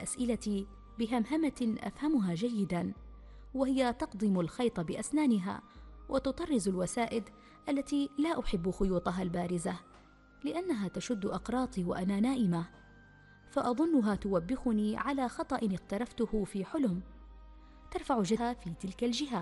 الأسئلة بهمهمة أفهمها جيداً، وهي تقضم الخيط بأسنانها وتطرز الوسائد التي لا أحب خيوطها البارزة لأنها تشد أقراطي وأنا نائمة، فأظنها توبخني على خطأ اقترفته في حلم. ترفع جدها في تلك الجهة.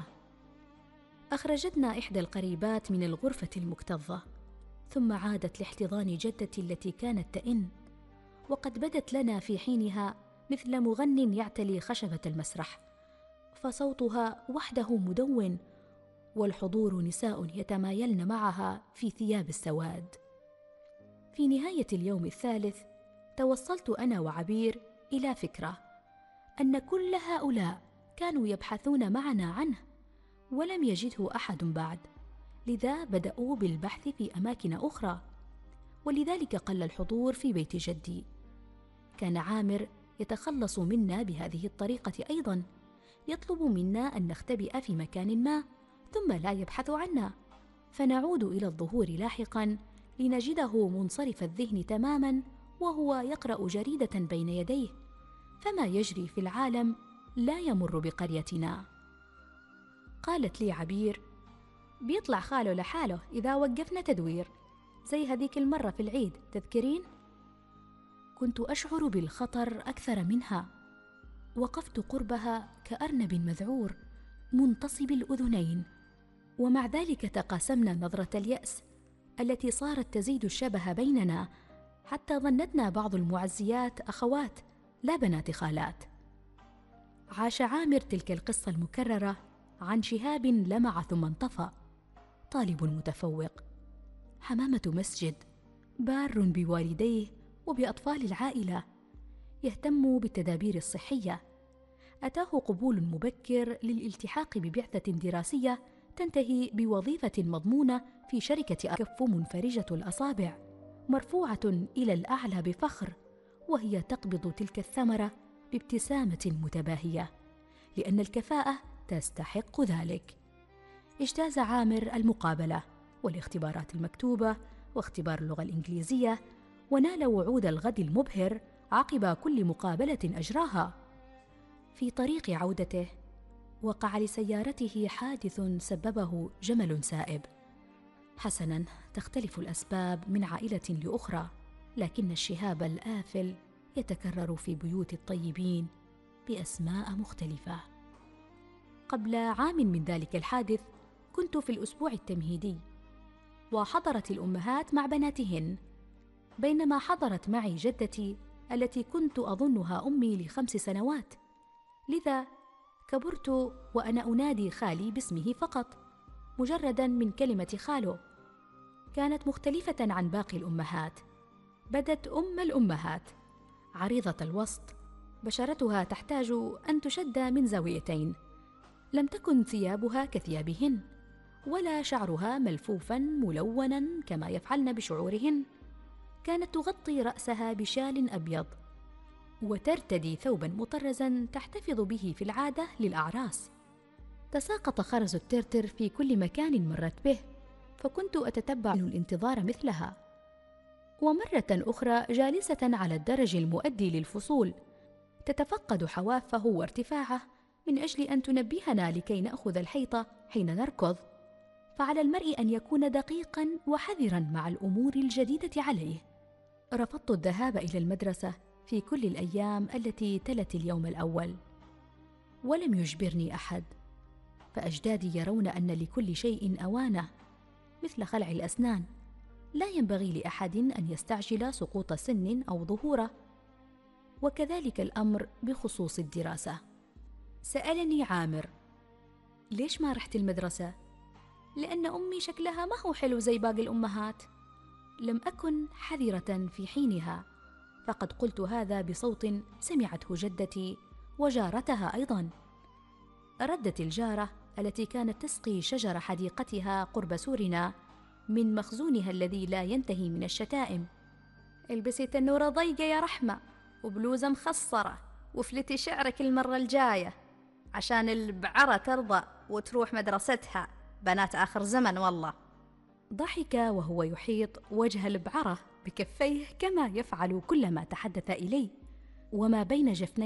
أخرجتنا إحدى القريبات من الغرفة المكتظة، ثم عادت لاحتضان جدتي التي كانت تئن، وقد بدت لنا في حينها مثل مغن يعتلي خشبة المسرح، فصوتها وحده مدون، والحضور نساء يتمايلن معها في ثياب السواد. في نهاية اليوم الثالث توصلت أنا وعبير إلى فكرة أن كل هؤلاء كانوا يبحثون معنا عنه ولم يجده أحد بعد، لذا بدأوا بالبحث في أماكن أخرى، ولذلك قل الحضور في بيت جدي. كان عامر يتخلص منا بهذه الطريقة أيضا، يطلب منا أن نختبئ في مكان ما ثم لا يبحث عنا، فنعود إلى الظهور لاحقا لنجده منصرف الذهن تماما وهو يقرأ جريدة بين يديه، فما يجري في العالم لا يمر بقريتنا. قالت لي عبير: بيطلع خاله لحاله إذا وقفنا تدوير، زي هذيك المرة في العيد، تذكرين؟ كنت أشعر بالخطر أكثر منها. وقفت قربها كأرنب مذعور منتصب الأذنين، ومع ذلك تقاسمنا نظرة اليأس التي صارت تزيد الشبه بيننا، حتى ظنتنا بعض المعزيات أخوات لا بنات خالات. عاش عامر تلك القصة المكررة عن شهاب لمع ثم انطفأ، طالب متفوق، حمامة مسجد، بار بوالديه وبأطفال العائلة، يهتم بالتدابير الصحية. أتاه قبول مبكر للالتحاق ببعثة دراسية تنتهي بوظيفة مضمونة في شركة كف منفرجة الأصابع، مرفوعة إلى الأعلى بفخر، وهي تقبض تلك الثمرة بابتسامة متباهية، لأن الكفاءة تستحق ذلك. اجتاز عامر المقابلة والاختبارات المكتوبة واختبار اللغة الإنجليزية، ونال وعود الغد المبهر عقب كل مقابلة أجراها. في طريق عودته وقع لسيارته حادث سببه جمل سائب. حسناً، تختلف الأسباب من عائلة لأخرى، لكن الشهاب الآفل يتكرر في بيوت الطيبين بأسماء مختلفة. قبل عام من ذلك الحادث كنت في الأسبوع التمهيدي، وحضرت الأمهات مع بناتهن، بينما حضرت معي جدتي التي كنت أظنها أمي ل5 سنوات، لذا كبرت وأنا أنادي خالي باسمه فقط، مجرداً من كلمة خالو. كانت مختلفة عن باقي الأمهات، بدت أم الأمهات، عريضة الوسط، بشرتها تحتاج أن تشد من زاويتين، لم تكن ثيابها كثيابهن، ولا شعرها ملفوفاً ملوناً كما يفعلن بشعورهن. كانت تغطي رأسها بشال أبيض، وترتدي ثوباً مطرزاً تحتفظ به في العادة للأعراس. تساقط خرز الترتر في كل مكان مرت به، فكنت أتتبع الانتظار مثلها. ومرة أخرى جالسة على الدرج المؤدي للفصول تتفقد حوافه وارتفاعه من أجل أن تنبهنا لكي نأخذ الحيطة حين نركض، فعلى المرء أن يكون دقيقاً وحذراً مع الأمور الجديدة عليه. رفضت الذهاب إلى المدرسة في كل الأيام التي تلت اليوم الأول، ولم يجبرني أحد، فأجدادي يرون أن لكل شيء أوانه، مثل خلع الأسنان، لا ينبغي لأحد أن يستعجل سقوط سن أو ظهوره، وكذلك الأمر بخصوص الدراسة. سألني عامر: ليش ما رحت المدرسة؟ لأن أمي شكلها ما هو حلو زي باقي الأمهات. لم أكن حذرة في حينها، فقد قلت هذا بصوت سمعته جدتي وجارتها أيضا. ردت الجارة التي كانت تسقي شجر حديقتها قرب سورنا من مخزونها الذي لا ينتهي من الشتائم: البسي تنورة ضيقة يا رحمة، وبلوزة مخصرة، وفلتي شعرك المرة الجاية عشان البعرة ترضى وتروح مدرستها، بنات آخر زمن والله. ضحك وهو يحيط وجه البعرة بكفيه كما يفعل كلما تحدث إلي، وما بين جفنيه